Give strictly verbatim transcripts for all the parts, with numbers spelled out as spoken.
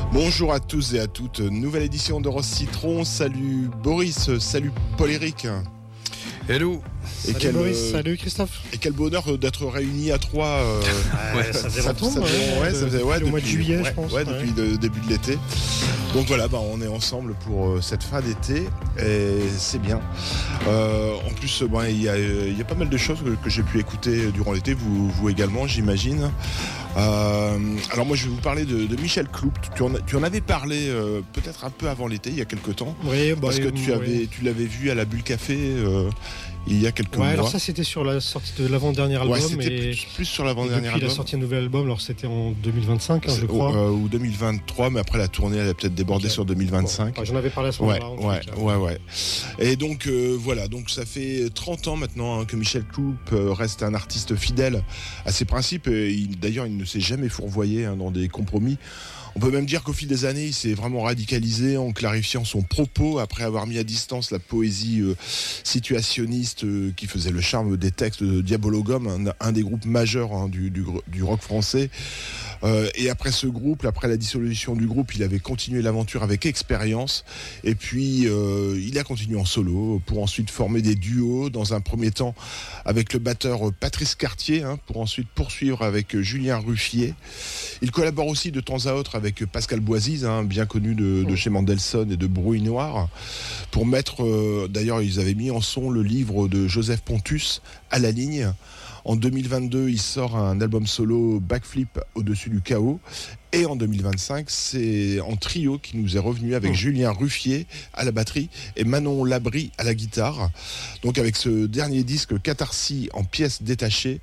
Bonjour à tous et à toutes, nouvelle édition de Rose Citron. Salut Boris, salut Paul-Éric. Hello. Et salut quel, Boris, euh, salut Christophe. Et quel bonheur d'être réunis à trois. Euh, ouais, ça faisait longtemps. Ça, ouais, ouais, ça faisait ouais, depuis, depuis, mois de juillet, ouais, je pense. Ouais, depuis ouais. le début de l'été. Donc voilà, bah, on est ensemble pour euh, cette fin d'été et c'est bien. Euh, en plus, il bah, y, y, y a pas mal de choses que, que j'ai pu écouter durant l'été, vous, vous également, j'imagine. Euh, alors moi, je vais vous parler de, de Michel Cloup. Tu en, tu en avais parlé euh, peut-être un peu avant l'été, il y a quelques temps. Oui, bah, parce que tu, oui. avais, tu l'avais vu à la Bulle Café. Euh, il y a quelques ouais, mois. Alors ça c'était sur la sortie de l'avant-dernier album. Ouais, c'était et plus, plus sur l'avant-dernier depuis album. Il a sorti un nouvel album, alors c'était en deux mille vingt-cinq, hein, je crois. Euh, ou deux mille vingt-trois, mais après la tournée elle a peut-être débordé okay. sur deux mille vingt-cinq. Bon, j'en avais parlé à ce ouais, moment-là. Ouais, ouais, ouais. Et donc euh, voilà, donc ça fait trente ans maintenant hein, que Michel Cloup euh, reste un artiste fidèle à ses principes. Et il, d'ailleurs, il ne s'est jamais fourvoyé hein, dans des compromis. On peut même dire qu'au fil des années, il s'est vraiment radicalisé en clarifiant son propos après avoir mis à distance la poésie euh, situationniste euh, qui faisait le charme des textes de Diabologum, un, un des groupes majeurs hein, du, du, du rock français. Euh, et après ce groupe, après la dissolution du groupe, il avait continué l'aventure avec expérience. Et puis, euh, il a continué en solo pour ensuite former des duos, dans un premier temps avec le batteur Patrice Cartier, hein, pour ensuite poursuivre avec Julien Ruffier. Il collabore aussi de temps à autre avec Pascal Boisise, hein, bien connu de, de chez Mendelssohn et de Brouille Noire, pour mettre, euh, d'ailleurs ils avaient mis en son le livre de Joseph Pontus, À la ligne. En deux mille vingt-deux, il sort un album solo, Backflip au-dessus du chaos. Et en deux mille vingt-cinq, c'est en trio qui nous est revenu avec mmh. Julien Ruffier à la batterie et Manon Labrie à la guitare. Donc avec ce dernier disque, Catharsis en pièces détachées.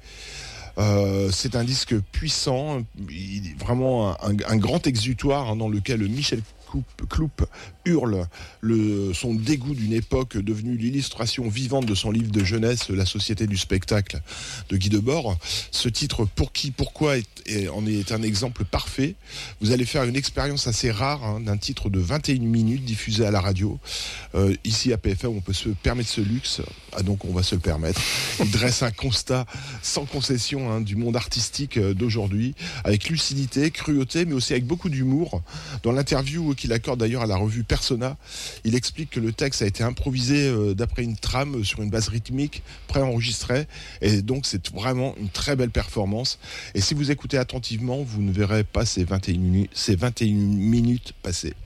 Euh, c'est un disque puissant, il est vraiment un, un grand exutoire hein, dans lequel Michel Cloup hurle le, son dégoût d'une époque devenue l'illustration vivante de son livre de jeunesse La Société du spectacle de Guy Debord. Ce titre Pour qui, pourquoi est, est, en est un exemple parfait. Vous allez faire une expérience assez rare hein, d'un titre de vingt et une minutes diffusé à la radio. Euh, ici à P F M, on peut se permettre ce luxe, ah, donc on va se le permettre. Il dresse un constat sans concession hein, du monde artistique d'aujourd'hui, avec lucidité, cruauté, mais aussi avec beaucoup d'humour. Dans l'interview qu'il accorde d'ailleurs à la revue Persona, il explique que le texte a été improvisé euh, d'après une trame sur une base rythmique préenregistrée, et donc c'est vraiment une très belle performance. Et si vous écoutez attentivement, vous ne verrez pas ces vingt et une minutes, ces vingt et une minutes passées.